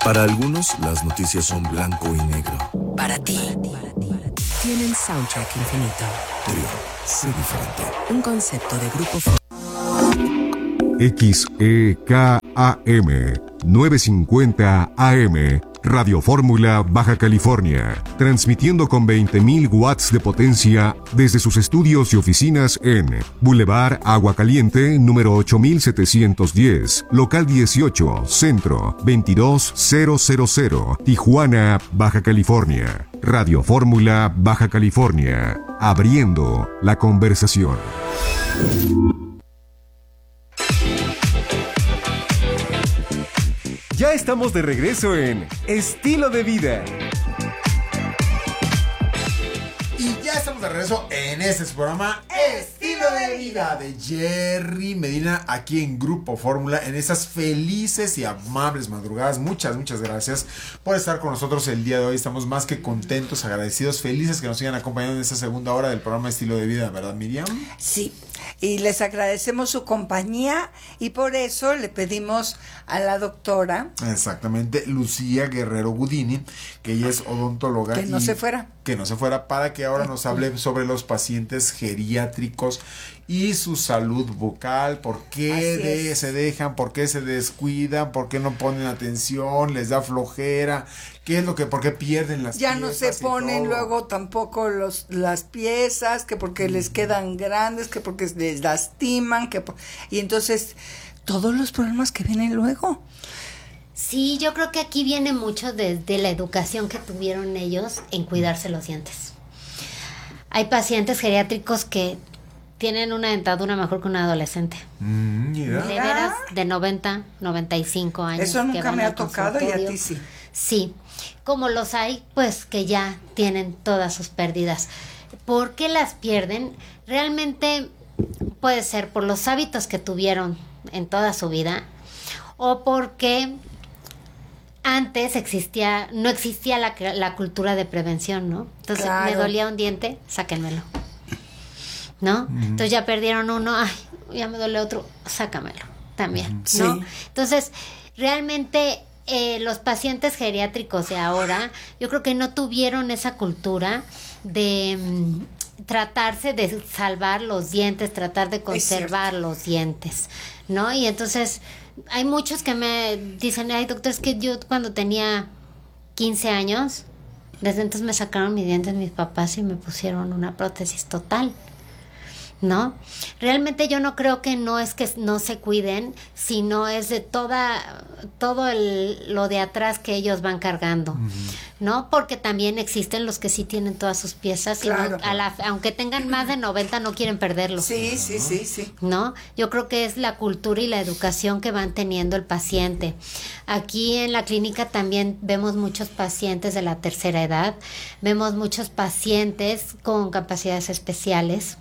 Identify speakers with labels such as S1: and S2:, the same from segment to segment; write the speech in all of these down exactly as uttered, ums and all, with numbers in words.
S1: Para algunos, las noticias son blanco y negro.
S2: Para ti, tienen soundtrack infinito.
S1: Trío, sé diferente.
S2: Un concepto de grupo.
S3: X E K A M novecientos cincuenta A M Radio Fórmula, Baja California, transmitiendo con veinte mil watts de potencia desde sus estudios y oficinas en Boulevard Agua Caliente, número ocho mil setecientos diez, local dieciocho, centro, veintidós mil, Tijuana, Baja California. Radio Fórmula, Baja California, abriendo la conversación.
S4: Ya estamos de regreso en Estilo de Vida.
S5: Y ya estamos de regreso en este su programa Estilo de Vida de Jerry Medina, aquí en Grupo Fórmula, en esas felices y amables madrugadas. Muchas, muchas gracias por estar con nosotros el día de hoy. Estamos más que contentos, agradecidos, felices que nos sigan acompañando en esta segunda hora del programa Estilo de Vida, ¿verdad, Miriam?
S6: Sí, y les agradecemos su compañía y por eso le pedimos a la doctora...
S5: Exactamente, Lucía Guerrero Gudini, que ella es odontóloga.
S6: Que no se fuera.
S5: Que no se fuera, para que ahora nos hable sobre los pacientes geriátricos y su salud bucal, por qué de, se dejan, por qué se descuidan, por qué no ponen atención, les da flojera, qué es lo que, por qué pierden las
S6: ya
S5: piezas.
S6: Ya no se ponen luego tampoco los las piezas, que porque mm. les quedan grandes, que porque les lastiman, que por, y entonces todos los problemas que vienen luego.
S7: Sí, yo creo que aquí viene mucho desde la educación que tuvieron ellos en cuidarse los dientes. Hay pacientes geriátricos que tienen una dentadura mejor que un adolescente.
S5: Mm, yeah.
S7: De veras, de noventa, noventa y cinco años.
S6: Eso nunca me ha tocado y a ti sí.
S7: Sí, como los hay, pues que ya tienen todas sus pérdidas. ¿Por qué las pierden? Realmente puede ser por los hábitos que tuvieron en toda su vida o porque antes existía, no existía la, la cultura de prevención, ¿no? Entonces, claro. Me dolía un diente, sáquenmelo, ¿no? Uh-huh. Entonces ya perdieron uno, ay, ya me duele otro, sácamelo también, ¿no? Sí. Entonces, realmente eh, los pacientes geriátricos de ahora, yo creo que no tuvieron esa cultura de um, tratarse de salvar los dientes, tratar de conservar los dientes, ¿no? Y entonces hay muchos que me dicen, ay doctor, es que yo cuando tenía quince años, desde entonces me sacaron mis dientes mis papás y me pusieron una prótesis total, ¿no? Realmente yo no creo que no es que no se cuiden, sino es de toda todo el, lo de atrás que ellos van cargando, uh-huh. ¿no? Porque también existen los que sí tienen todas sus piezas, claro. y no, a la, aunque tengan más de noventa no quieren perderlo.
S6: Sí, sí, sí, sí.
S7: ¿No? Yo creo que es la cultura y la educación que van teniendo el paciente. Aquí en la clínica también vemos muchos pacientes de la tercera edad, vemos muchos pacientes con capacidades especiales.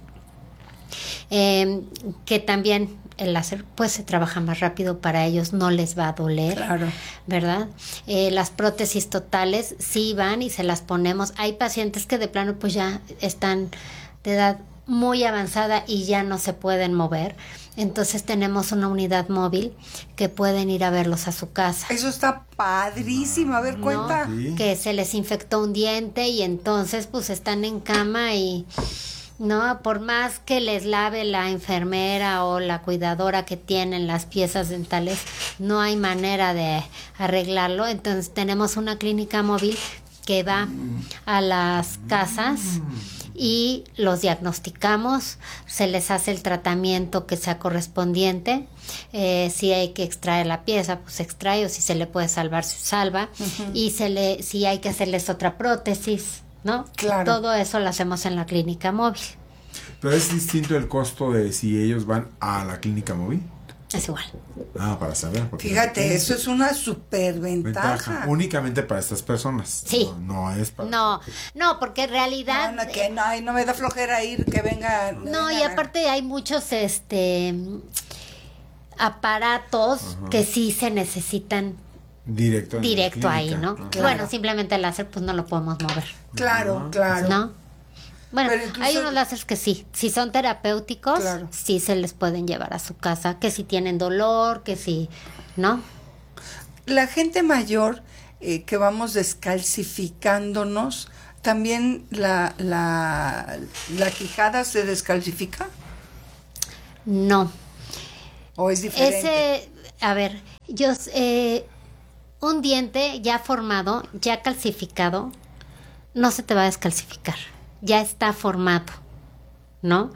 S7: Eh, que también el láser pues se trabaja más rápido para ellos, no les va a doler,
S6: claro.
S7: ¿verdad? Eh, las prótesis totales sí van y se las ponemos. Hay pacientes que de plano pues ya están de edad muy avanzada y ya no se pueden mover, entonces tenemos una unidad móvil que pueden ir a verlos a su casa.
S6: Eso está padrísimo, a ver,
S7: ¿no?
S6: cuenta.
S7: Sí. Que se les infectó un diente y entonces pues están en cama y no, por más que les lave la enfermera o la cuidadora que tienen las piezas dentales, no hay manera de arreglarlo. Entonces tenemos una clínica móvil que va a las casas y los diagnosticamos, se les hace el tratamiento que sea correspondiente. Eh, si hay que extraer la pieza, pues se extrae, o si se le puede salvar, se salva. Uh-huh. Y se le, si hay que hacerles otra prótesis, ¿no?
S6: Claro.
S7: Todo eso lo hacemos en la clínica móvil.
S5: Pero es distinto el costo de si ellos van a la clínica móvil.
S7: Es igual.
S5: Ah, para saber.
S6: Fíjate, no, eso es una super ventaja.
S5: ventaja. Únicamente para estas personas.
S7: Sí.
S5: No, no es para...
S7: No, no, porque en realidad...
S6: No, no, que no, no me da flojera ir, que venga...
S7: No,
S6: venga,
S7: y aparte hay muchos este aparatos Ajá. que sí se necesitan
S5: directo,
S7: directo ahí, ¿no?
S5: Claro.
S7: Bueno, simplemente el láser pues no lo podemos mover.
S6: Claro,
S5: Ajá.
S6: claro.
S7: ¿No? Bueno,
S6: incluso...
S7: hay unos láseres que sí, si son terapéuticos,
S6: claro.
S7: sí se les pueden llevar a su casa, que si tienen dolor, que si, ¿no?
S6: La gente mayor eh, que vamos descalcificándonos, ¿también la, la, la quijada se descalcifica?
S7: No.
S6: ¿O es diferente?
S7: Ese, a ver, yo, eh, un diente ya formado, ya calcificado, no se te va a descalcificar. Ya está formado, ¿no?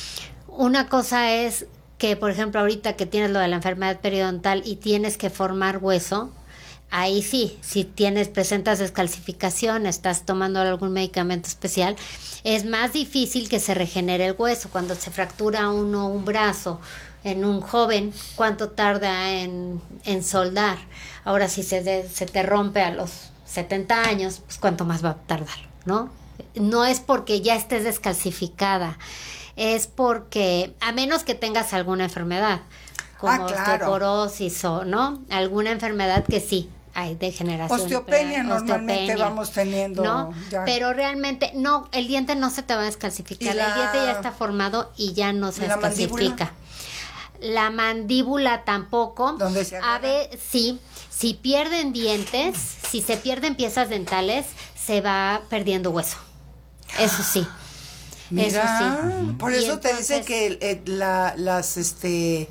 S7: Una cosa es que, por ejemplo, ahorita que tienes lo de la enfermedad periodontal y tienes que formar hueso, ahí sí, si tienes, presentas descalcificación, estás tomando algún medicamento especial, es más difícil que se regenere el hueso. Cuando se fractura uno un brazo en un joven, ¿cuánto tarda en, en soldar? Ahora, si se, de, se te rompe a los setenta años, pues ¿cuánto más va a tardar, no? No es porque ya estés descalcificada, es porque, a menos que tengas alguna enfermedad, como
S6: Ah, claro.
S7: osteoporosis o, ¿no? Alguna enfermedad que sí hay degeneración.
S6: Osteopenia
S7: pero-
S6: normalmente
S7: osteopenia,
S6: vamos teniendo.
S7: ¿no?
S6: ya.
S7: Pero realmente, no, el diente no se te va a descalcificar.
S6: ¿Y la-
S7: El diente ya está formado y ya no se
S6: ¿Y la
S7: descalcifica.
S6: mandíbula?
S7: La mandíbula tampoco.
S6: ¿Dónde se agarra?
S7: A ver, sí. Si pierden dientes, si se pierden piezas dentales, se va perdiendo hueso. Eso sí.
S6: Mira,
S7: Eso sí.
S6: por
S7: Y
S6: eso te dice
S7: entonces-
S6: que eh, la, las, este,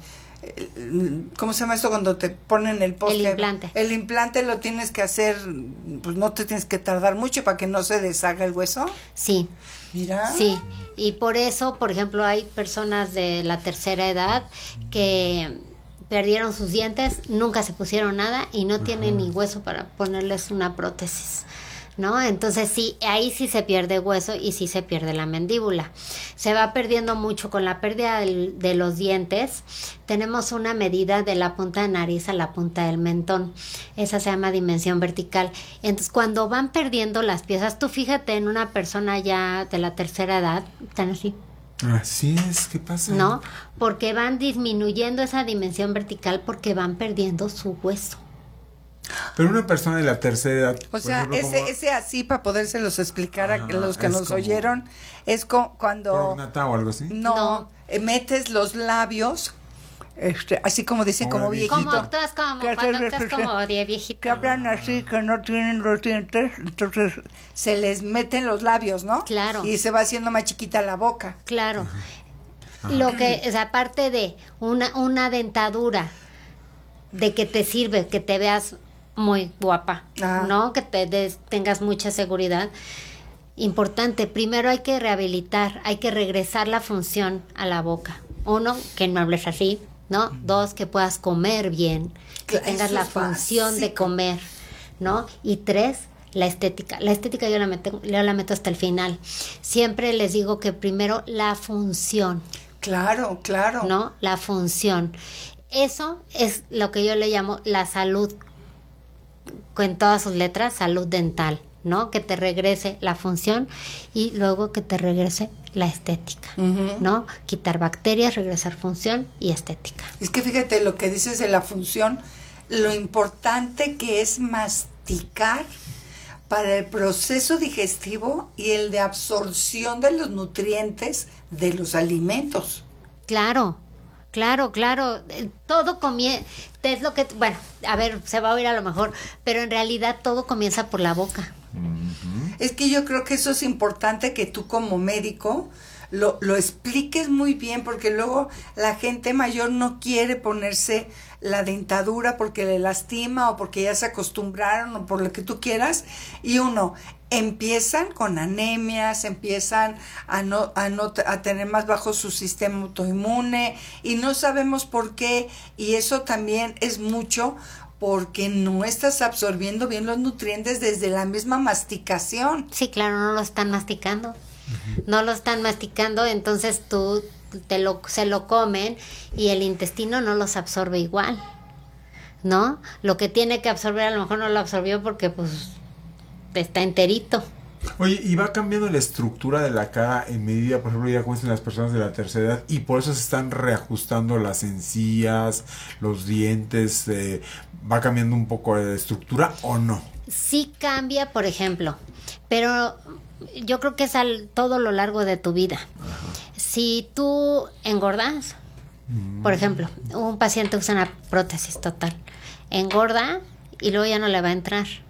S6: eh, ¿cómo se llama esto cuando te ponen el poste?
S7: El implante.
S6: El implante lo tienes que hacer, pues no te tienes que tardar mucho para que no se deshaga el hueso.
S7: Sí.
S6: Mira.
S7: Sí, y por eso, por ejemplo, hay personas de la tercera edad que perdieron sus dientes, nunca se pusieron nada y no tienen ni hueso para ponerles una prótesis, ¿no? Entonces sí, ahí sí se pierde hueso y sí se pierde la mandíbula. Se va perdiendo mucho con la pérdida del- de los dientes. Tenemos una medida de la punta de nariz a la punta del mentón. Esa se llama dimensión vertical. Entonces, cuando van perdiendo las piezas, tú fíjate en una persona ya de la tercera edad, están así,
S5: Así es, ¿qué pasa?
S7: ¿no? Porque van disminuyendo esa dimensión vertical porque van perdiendo su hueso.
S5: Pero una persona de la tercera edad.
S6: O
S5: por
S6: sea,
S5: ejemplo,
S6: ese,
S5: como
S6: ese así, para podérselos explicar a
S5: Ajá,
S6: los que
S5: es
S6: nos
S5: como-
S6: oyeron, es co- cuando...
S5: Prognata o algo así.
S6: No,
S7: No.
S6: eh, metes los labios, este, así como dice,
S5: Como
S6: como
S5: de
S6: viejito.
S7: Como actúas como,
S6: Que
S7: cuando
S6: se-
S7: actúas como de viejito.
S6: Que hablan así, que no tienen los dientes, entonces se les meten los labios, ¿no?
S7: Claro.
S6: Y se va haciendo más chiquita la boca.
S7: Claro. Lo que es aparte de una, una dentadura, de que te sirve, que te veas muy guapa,
S6: Ah.
S7: ¿no? Que te des- tengas mucha seguridad. Importante, primero hay que rehabilitar, hay que regresar la función a la boca. Uno, que no hables así, ¿no? Dos, que puedas comer bien, que
S6: Claro,
S7: tengas
S6: eso
S7: la
S6: es
S7: función de
S6: básico.
S7: comer, ¿no? Y tres, la estética. La estética yo la meto, yo la meto hasta el final. Siempre les digo que primero la función,
S6: Claro, claro.
S7: ¿no? La función. Eso es lo que yo le llamo la salud, con todas sus letras, salud dental, ¿no? Que te regrese la función y luego que te regrese la estética,
S6: Ujú.
S7: ¿no? Quitar bacterias, regresar función y estética.
S6: Es que fíjate lo que dices de la función, lo importante que es masticar para el proceso digestivo y el de absorción de los nutrientes de los alimentos.
S7: Claro, claro, claro. eh, Todo comienza, es lo que, bueno, a ver, se va a oír a lo mejor, pero en realidad todo comienza por la boca.
S6: Es que yo creo que eso es importante que tú como médico lo, lo expliques muy bien, porque luego la gente mayor no quiere ponerse la dentadura porque le lastima o porque ya se acostumbraron o por lo que tú quieras, y uno empiezan con anemias, empiezan a no, a no a tener más bajo su sistema autoinmune y no sabemos por qué, y eso también es mucho porque no estás absorbiendo bien los nutrientes desde la misma masticación.
S7: Sí, claro, no lo están masticando. No lo están masticando, entonces tú te lo se lo comen y el intestino no los absorbe igual, ¿no? Lo que tiene que absorber a lo mejor no lo absorbió porque pues está enterito.
S5: Oye, y va cambiando la estructura de la cara en medida, por ejemplo, ya como dicen las personas de la tercera edad, y por eso se están reajustando las encías, los dientes, eh, va cambiando un poco de estructura o no.
S7: Sí cambia, por ejemplo, pero yo creo que es al todo lo largo de tu vida. Si tú engordas, por ejemplo, un paciente usa una prótesis total, engorda y luego ya no le va a entrar,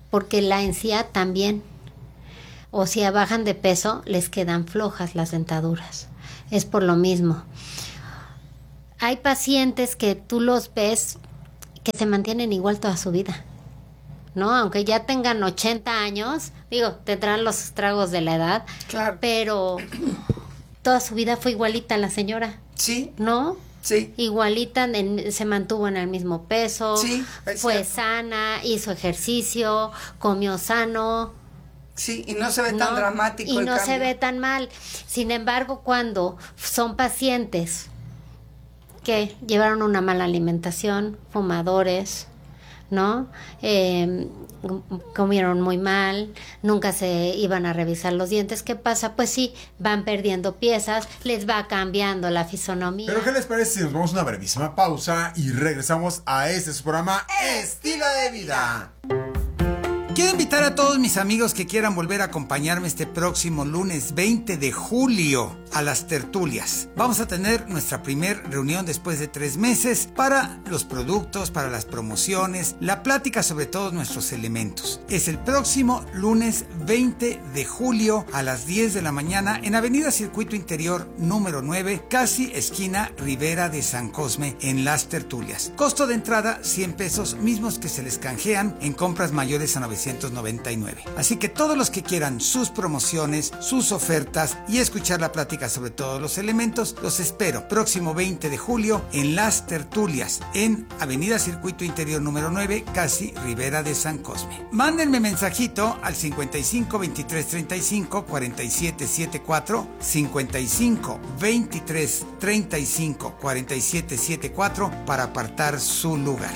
S7: porque la encía también. O si bajan de peso, les quedan flojas las dentaduras. Es por lo mismo. Hay pacientes que tú los ves que se mantienen igual toda su vida, ¿no? Aunque ya tengan ochenta años, digo, tendrán los estragos de la edad,
S6: Claro.
S7: pero toda su vida fue igualita la señora,
S6: Sí,
S7: ¿no?
S6: sí.
S7: Igualita, en- se mantuvo en el mismo peso,
S6: Sí, es
S7: fue
S6: cierto.
S7: sana, hizo ejercicio, comió sano,
S6: Sí, y no se ve tan
S7: ¿no?
S6: dramático
S7: y
S6: el
S7: no se
S6: cambio.
S7: ve tan mal. Sin embargo, cuando son pacientes que llevaron una mala alimentación, fumadores, ¿no? Eh, comieron muy mal, nunca se iban a revisar los dientes. ¿Qué pasa? Pues sí, van perdiendo piezas, les va cambiando la fisonomía.
S5: Pero ¿qué les parece si nos vamos a una brevísima pausa y regresamos a este su programa Estilo de Vida?
S8: Quiero invitar a todos mis amigos que quieran volver a acompañarme este próximo lunes veinte de julio a las tertulias. Vamos a tener nuestra primer reunión después de tres meses para los productos, para las promociones, la plática sobre todos nuestros elementos. Es el próximo lunes veinte de julio a las diez de la mañana en Avenida Circuito Interior número nueve, casi esquina Ribera de San Cosme, en las tertulias. Costo de entrada cien pesos, mismos que se les canjean en compras mayores a novecientos noventa y nueve. Así que todos los que quieran sus promociones, sus ofertas y escuchar la plática sobre todos los elementos, los espero próximo veinte de julio en las tertulias en Avenida Circuito Interior número nueve, casi Ribera de San Cosme. Mándenme mensajito al cincuenta y cinco veintitrés treinta y cinco cuarenta y siete setenta y cuatro, cincuenta y cinco veintitrés treinta y cinco cuarenta y siete setenta y cuatro para apartar su lugar.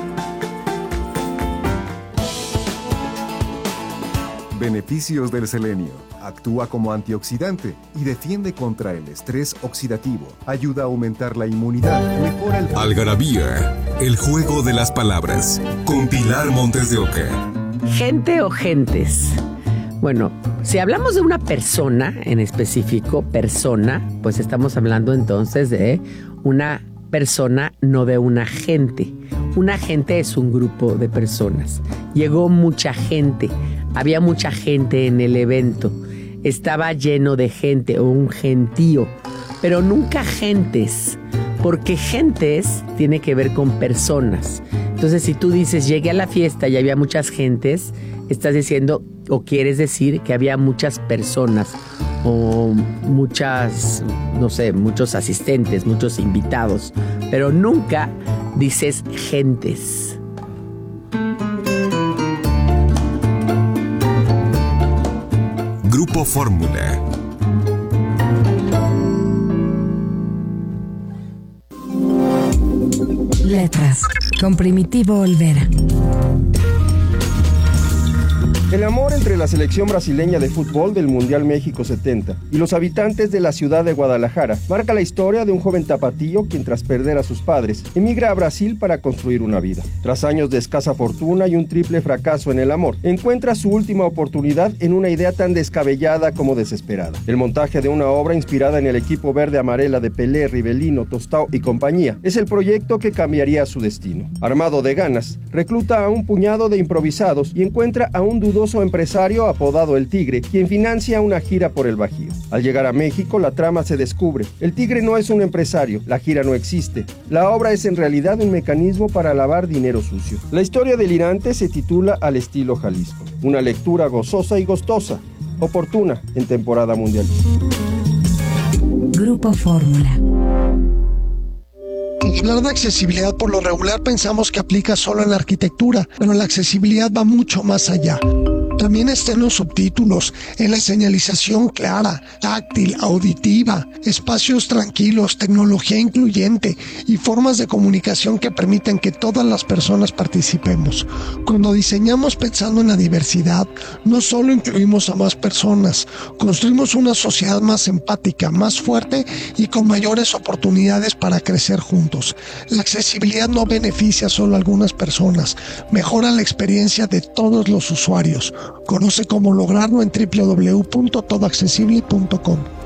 S9: Beneficios del selenio. Actúa como antioxidante y defiende contra el estrés oxidativo. Ayuda a aumentar la inmunidad. Mejora el...
S3: Algarabía, el juego de las palabras. Con Pilar Montes de Oca.
S10: Gente o gentes. Bueno, si hablamos de una persona en específico, persona, pues estamos hablando entonces de una persona, no de una gente. Una gente es un grupo de personas. Llegó mucha gente. Había mucha gente en el evento. Estaba lleno de gente o un gentío, pero nunca gentes, porque gentes tiene que ver con personas. Entonces, si tú dices llegué a la fiesta y había muchas gentes, estás diciendo o quieres decir que había muchas personas o muchas, no sé, muchos asistentes, muchos invitados, pero nunca dices gentes.
S3: Grupo Fórmula.
S11: Letras, con Primitivo Olvera.
S12: El amor entre la selección brasileña de fútbol del Mundial México setenta y los habitantes de la ciudad de Guadalajara marca la historia de un joven tapatío quien, tras perder a sus padres, emigra a Brasil para construir una vida. Tras años de escasa fortuna y un triple fracaso en el amor, encuentra su última oportunidad en una idea tan descabellada como desesperada. El montaje de una obra inspirada en el equipo verde-amarela de Pelé, Rivelino, Tostao y compañía es el proyecto que cambiaría su destino. Armado de ganas, recluta a un puñado de improvisados y encuentra a un dudoso empresario apodado El Tigre, quien financia una gira por el Bajío. Al llegar a México, la trama se descubre. El Tigre no es un empresario, la gira no existe. La obra es en realidad un mecanismo para lavar dinero sucio. La historia delirante se titula Al estilo Jalisco. Una lectura gozosa y gustosa, oportuna en temporada mundialista.
S11: Grupo Fórmula.
S13: Hablar de accesibilidad por lo regular pensamos que aplica solo en la arquitectura, pero la accesibilidad va mucho más allá. También está en los subtítulos, en la señalización clara, táctil, auditiva, espacios tranquilos, tecnología incluyente y formas de comunicación que permiten que todas las personas participemos. Cuando diseñamos pensando en la diversidad, no solo incluimos a más personas, construimos una sociedad más empática, más fuerte y con mayores oportunidades para crecer juntos. La accesibilidad no beneficia solo a algunas personas, mejora la experiencia de todos los usuarios. Conoce cómo lograrlo en doble u doble u doble u punto todo accesible punto com.